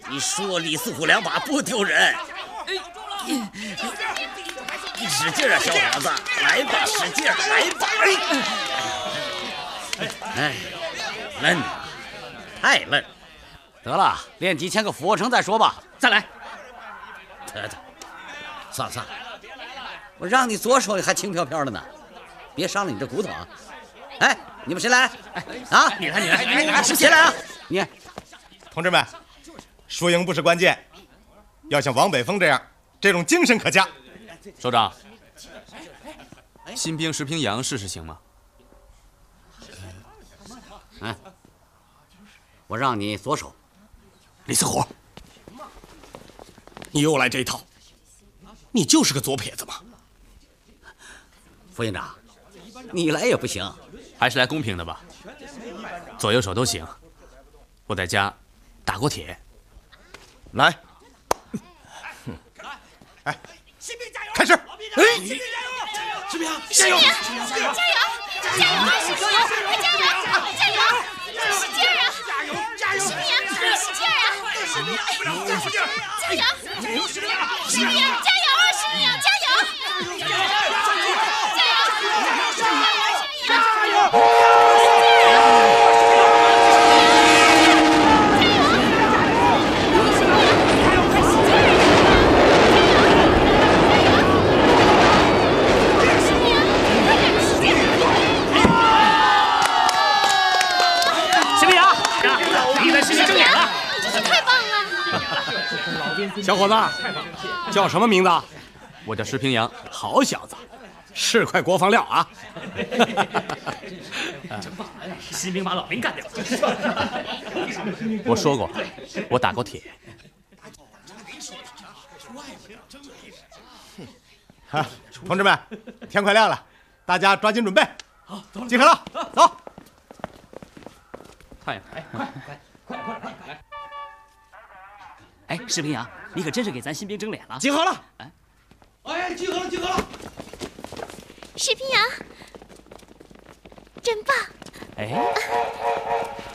你说李四虎两把不丢人。使劲啊，小伙子，来吧，使劲，来吧！哎，嫩，太嫩。得了，练几千个俯卧撑再说吧。再来。得，算了，我让你左手还轻飘飘的呢，别伤了你这骨头啊！哎，你们谁来？啊，你来，谁来啊？你， 同志们，输赢不是关键，要像王北峰这种精神可嘉。 首长，新兵石平阳试试行吗？ 我让你左手。 李四虎，你又来这一套，你就是个左撇子嘛。 副营长，你来也不行， 还是来公平的吧。左右手都行，我在家打过铁。 来，哎，开始！ 哎，士兵加油！ 加油！加油！加油！加油！加油！加油！使劲啊！加油！使劲啊！使劲啊！加油！加油！使命！加油！使命！加油！加油！ 小伙子，叫什么名字？ 我叫石平阳。 好小子，是块国防料啊！ 新兵把老兵干掉。 我说过，我打过铁。 同志们，天快亮了，大家抓紧准备。好，集合了，走。 太阳， 快！哎，石平阳，你可真是给咱新兵争脸了。 集合了！ 哎，集合了！ 石平阳，真棒！ 哎。